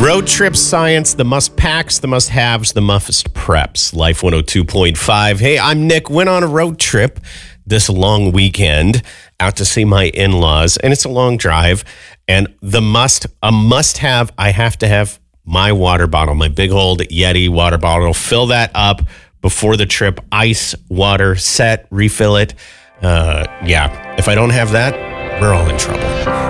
Road trip science, the must packs, the must haves, the must preps. Life 102.5. Hey, I'm Nick. Went on a road trip this long weekend out to see my in-laws, and it's a long drive. And a must have, I have to have my water bottle, my big old Yeti water bottle. Fill that up before the trip. Ice, water, set, refill it. If I don't have that, we're all in trouble.